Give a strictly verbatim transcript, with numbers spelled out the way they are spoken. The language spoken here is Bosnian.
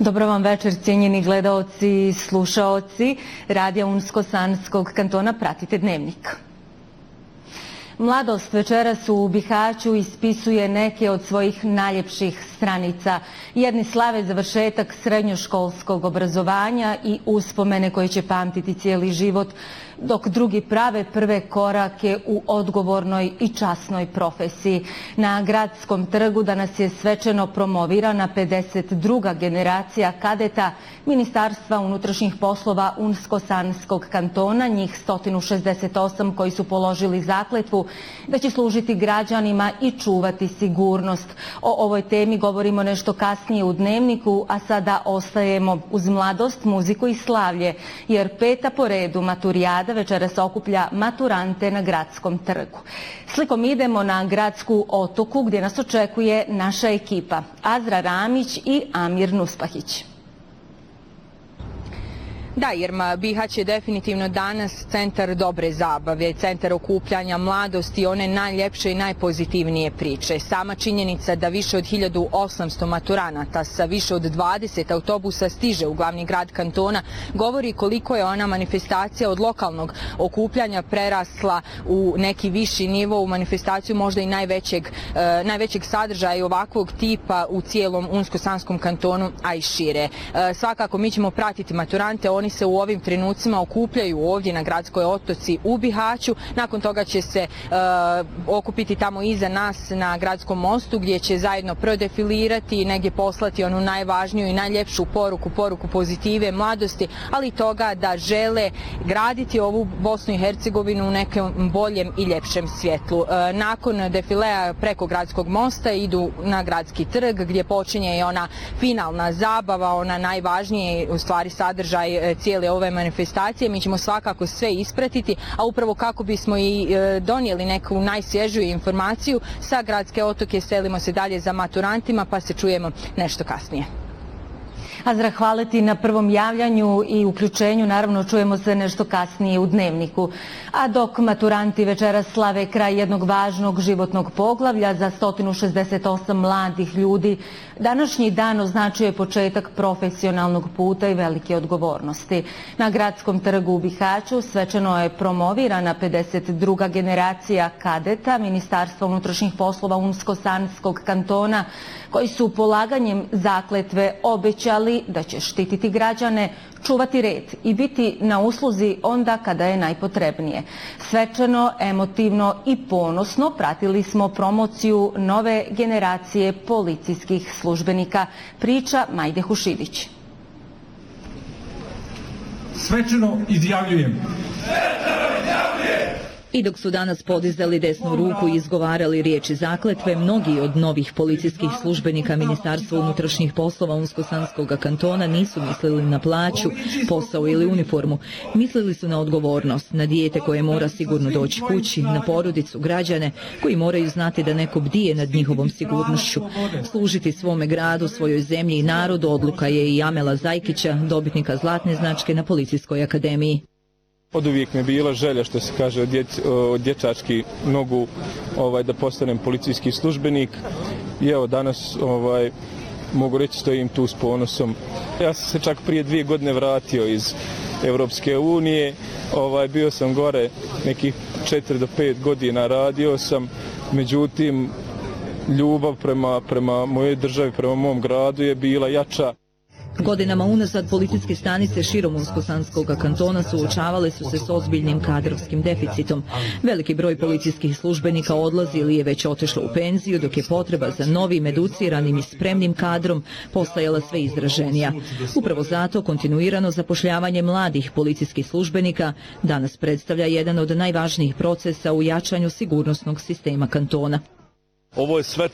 Dobro vam večer, cijenjeni gledaoci i slušaoci. Radija Unsko-Sanskog kantona pratite Dnevnik. Mladost večeras u Bihaću ispisuje neke od svojih najljepših stranica. Jedni slave završetak srednjoškolskog obrazovanja i uspomene koje će pamtiti cijeli život, dok drugi prave prve korake u odgovornoj i časnoj profesiji. Na Gradskom trgu danas je svečano promovirana pedeset druga generacija kadeta Ministarstva unutrašnjih poslova Unsko-Sanskog kantona, njih sto šezdeset osam koji su položili zakletvu da će služiti građanima i čuvati sigurnost. O ovoj temi govorimo nešto kasnije u Dnevniku, a sada ostajemo uz mladost, muziku i slavlje, jer peta po redu maturijada večeras okuplja maturante na Gradskom trgu. Slikom idemo na Gradsku otoku gdje nas očekuje naša ekipa Azra Ramić i Amir Nuspahić. Da, Irma, Bihać je definitivno danas centar dobre zabave, centar okupljanja mladosti, one najljepše i najpozitivnije priče. Sama činjenica da više od hiljadu osamsto maturanata sa više od dvadeset autobusa stiže u glavni grad kantona govori koliko je ona manifestacija od lokalnog okupljanja prerasla u neki viši nivo, u manifestaciju možda i najvećeg, e, najvećeg sadržaja i ovakvog tipa u cijelom Unsko-Sanskom kantonu, a i šire. E, svakako mi ćemo pratiti maturante, oni se u ovim trenucima okupljaju ovdje na Gradskoj otoci u Bihaću. Nakon toga će se uh, okupiti tamo iza nas na Gradskom mostu gdje će zajedno prodefilirati i negdje poslati onu najvažniju i najljepšu poruku, poruku pozitive, mladosti, ali i toga da žele graditi ovu Bosnu i Hercegovinu u nekom boljem i ljepšem svjetlu. Uh, nakon defilea preko Gradskog mosta idu na Gradski trg gdje počinje i ona finalna zabava, ona najvažnije u stvari sadržaj cijele ove manifestacije. Mi ćemo svakako sve ispratiti, a upravo kako bismo i donijeli neku najsvježiju informaciju sa Gradske otoke selimo se dalje za maturantima, pa se čujemo nešto kasnije. Azra, hvala ti na prvom javljanju i uključenju. Naravno, čujemo se nešto kasnije u Dnevniku. A dok maturanti večeras slave kraj jednog važnog životnog poglavlja za sto šezdeset osam mladih ljudi, današnji dan označuje početak profesionalnog puta i velike odgovornosti. Na Gradskom trgu u Bihaću svečano je promovirana pedeset druga generacija kadeta Ministarstva unutrašnjih poslova Unsko-Sanskog kantona, koji su polaganjem zakletve obećali da će štititi građane, čuvati red i biti na usluzi onda kada je najpotrebnije. Svečano, emotivno i ponosno pratili smo promociju nove generacije policijskih službenika. Priča Majde Hušidić. Svečano izjavljujem. I dok su danas podizali desnu ruku i izgovarali riječi zakletve, mnogi od novih policijskih službenika Ministarstva unutrašnjih poslova Unsko-Sanskog kantona nisu mislili na plaću, posao ili uniformu. Mislili su na odgovornost, na dijete koje mora sigurno doći kući, na porodicu, građane koji moraju znati da neko bdije nad njihovom sigurnošću. Služiti svome gradu, svojoj zemlji i narodu odluka je i Amela Zajkića, dobitnika zlatne značke na Policijskoj akademiji. Od uvijek mi je bila želja, što se kaže, od, djec, od dječački nogu ovaj, da postanem policijski službenik. I evo danas ovaj, mogu reći stojim tu s ponosom. Ja sam se čak prije dvije godine vratio iz Europske unije. Ovaj, bio sam gore nekih četiri do pet godina, radio sam. Međutim, ljubav prema, prema mojoj državi, prema mom gradu je bila jača. Godinama unazad policijske stanice širom Unsko-Sanskog kantona suočavale su se s ozbiljnim kadrovskim deficitom. Veliki broj policijskih službenika odlazi ili je već otišlo u penziju, dok je potreba za novim, educiranim i spremnim kadrom postajala sve izraženija. Upravo zato kontinuirano zapošljavanje mladih policijskih službenika danas predstavlja jedan od najvažnijih procesa u jačanju sigurnosnog sistema kantona. Ovo je sve